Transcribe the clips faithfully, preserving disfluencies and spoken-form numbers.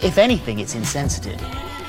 if anything, it's insensitive.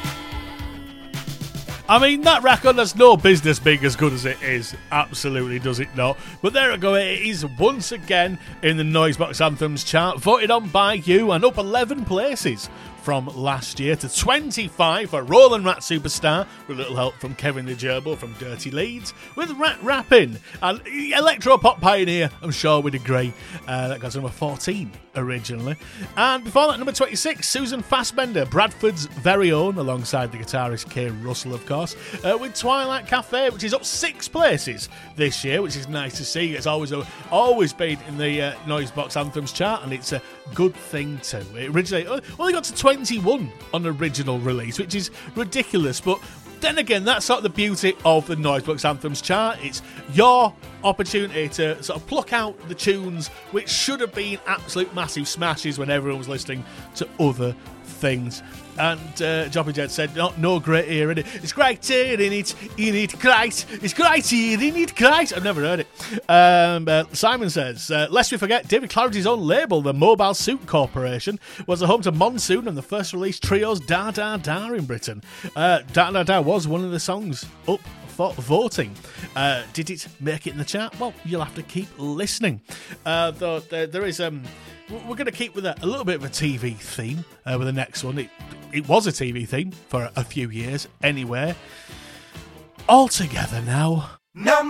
I mean, that record has no business being as good as it is. Absolutely does it not. But there we go. It is once again in the Noisebox Anthems chart, voted on by you, and up eleven places from last year to twenty-five for Roland Rat Superstar, with a little help from Kevin the Gerbil from Dirty Leeds, with Rat Rappin' and Electro Pop Pioneer, I'm sure we'd agree. Uh, that got to number fourteen originally. And before that, number twenty-six, Susan Fassbender, Bradford's very own, alongside the guitarist Kay Russell, of course, uh, with Twilight Cafe, which is up six places this year, which is nice to see. It's always always been in the uh, Noisebox Anthems chart, and it's a good thing too. It originally only got to twenty-one on original release, which is ridiculous, but then again, that's sort of the beauty of the Noisebox Anthems chart. It's your opportunity to sort of pluck out the tunes which should have been absolute massive smashes when everyone was listening to other things. And uh, Joppy Jet said, no, no great here, in it. It's great here, in it, in it, great. It's great here, in it, great. I've never heard it. Um, uh, Simon says, uh, lest we forget, David Claridge's own label, the Mobile Suit Corporation, was the home to Monsoon and the first release trio's Da Da Da in Britain. Uh, Da Da Da was one of the songs up for voting. Uh, did it make it in the chart? Well, you'll have to keep listening. Uh, though there, there is... Um, We're going to keep with a, a little bit of a T V theme uh, with the next one. It, it was a T V theme for a few years anyway. All together now. No